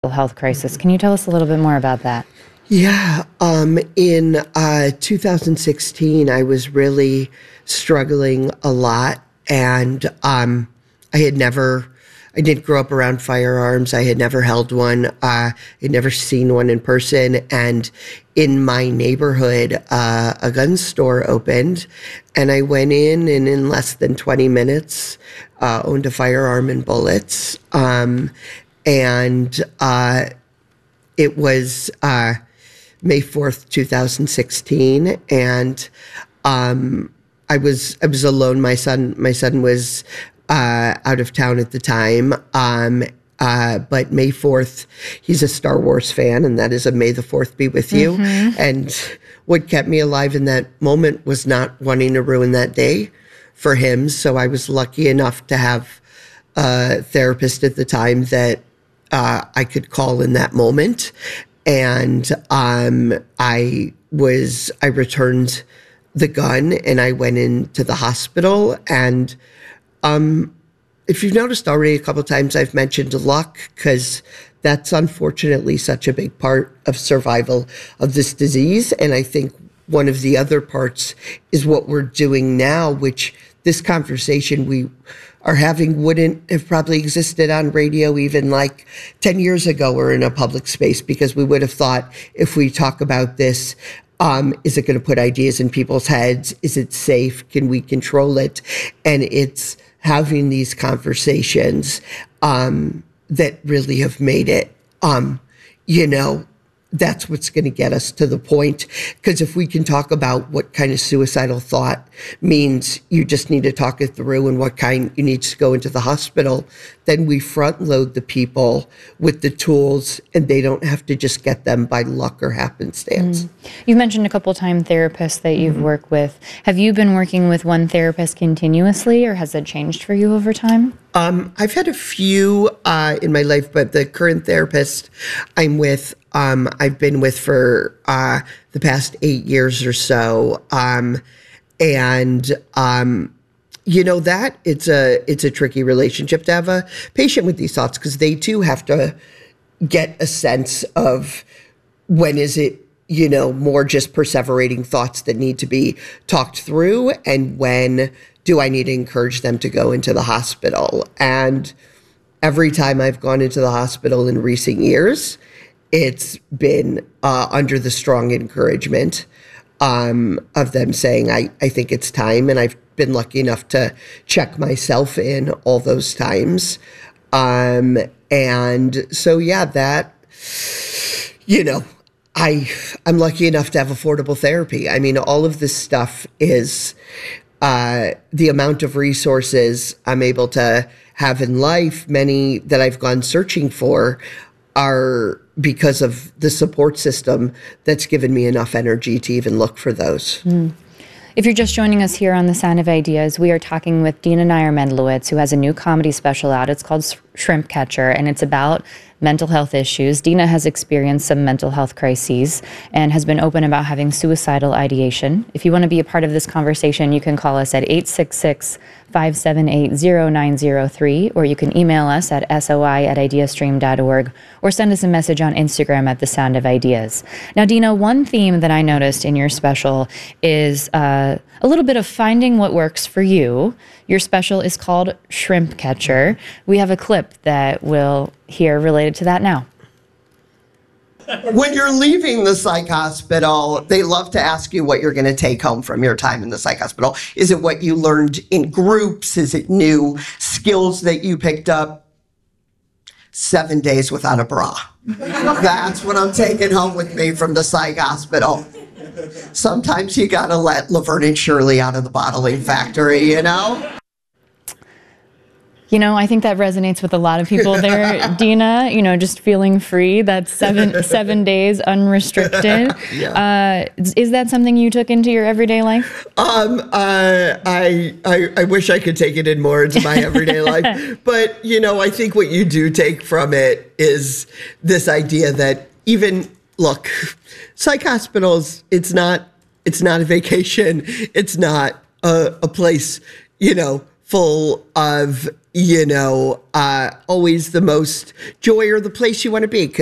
health crisis. Can you tell us a little bit more about that? Yeah. In 2016, I was really struggling a lot, and I didn't grow up around firearms. I had never held one. I had never seen one in person. And in my neighborhood, a gun store opened, and I went in, and in less than 20 minutes, owned a firearm and bullets. It was May 4th, 2016, and I was alone. My son was out of town at the time. But May 4th, he's a Star Wars fan, and that is a May the 4th be with you. Mm-hmm. And what kept me alive in that moment was not wanting to ruin that day for him. So I was lucky enough to have a therapist at the time that I could call in that moment. And I returned the gun, and I went into the hospital. And if you've noticed already, a couple of times I've mentioned luck, because that's unfortunately such a big part of survival of this disease. And I think one of the other parts is what we're doing now, which this conversation we are having wouldn't have probably existed on radio even like 10 years ago or in a public space, because we would have thought, if we talk about this, is it going to put ideas in people's heads? Is it safe? Can we control it? And it's having these conversations that really have made it, that's what's going to get us to the point. Because if we can talk about what kind of suicidal thought means you just need to talk it through, and what kind you need to go into the hospital, then we front load the people with the tools, and they don't have to just get them by luck or happenstance. You've mentioned a couple times therapists that you've worked with. Have you been working with one therapist continuously, or has that changed for you over time? I've had a few in my life, but the current therapist I've been with for the past 8 years or so. That it's a tricky relationship to have a patient with these thoughts, because they too have to get a sense of when is it, more just perseverating thoughts that need to be talked through, and when do I need to encourage them to go into the hospital. And every time I've gone into the hospital in recent years, it's been under the strong encouragement of them saying, I think it's time. And I've been lucky enough to check myself in all those times. I'm lucky enough to have affordable therapy. I mean, all of this stuff is the amount of resources I'm able to have in life, many that I've gone searching for, are because of the support system that's given me enough energy to even look for those. If you're just joining us here on The Sound of Ideas, we are talking with Dina Nair-Mendelowitz, who has a new comedy special out. It's called Shrimp Catcher, and it's about mental health issues. Dina has experienced some mental health crises and has been open about having suicidal ideation. If you want to be a part of this conversation, you can call us at 866-578-0903, or you can email us at soi@ideastream.org, or send us a message on Instagram at The Sound of Ideas. Now, Dina, one theme that I noticed in your special is a little bit of finding what works for you. Your special is called Shrimp Catcher. We have a clip that we'll hear related to that now. When you're leaving the psych hospital, they love to ask you what you're going to take home from your time in the psych hospital. Is it what you learned in groups? Is it new skills that you picked up? 7 days without a bra. That's what I'm taking home with me from the psych hospital. Sometimes you got to let Laverne and Shirley out of the bottling factory, I think that resonates with a lot of people there, Dina, just feeling free. That's seven days unrestricted. Yeah. Is that something you took into your everyday life? I wish I could take it in more into my everyday life. But, I think what you do take from it is this idea that look, psych hospitals, it's not a vacation. It's not a place, full of, always the most joy or the place you want to be.